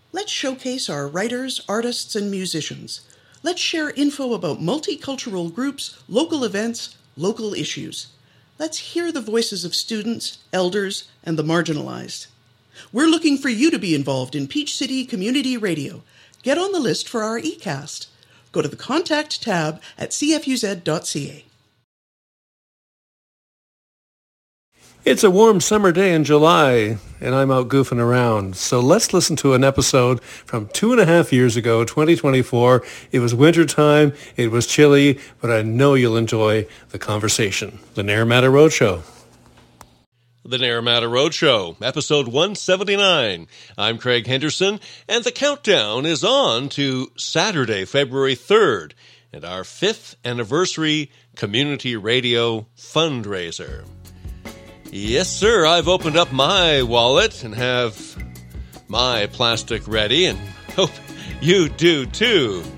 Let's showcase our writers, artists, and musicians. Let's share info about multicultural groups, local events, local issues. Let's hear the voices of students, elders, and the marginalized. We're looking for you to be involved in Peach City Community Radio. Get on the list for our eCast. Go to the Contact tab at cfuz.ca. It's a warm summer day in July, and I'm out goofing around. So let's listen to an episode from 2.5 years ago, 2024. It was wintertime, it was chilly, but I know you'll enjoy the conversation. The Naramata Roadshow. The Naramata Roadshow, episode 179. I'm Craig Henderson, and the countdown is on to Saturday, February 3rd, and our 5th anniversary community radio fundraiser. Yes, sir, I've opened up my wallet and have my plastic ready, and hope you do too.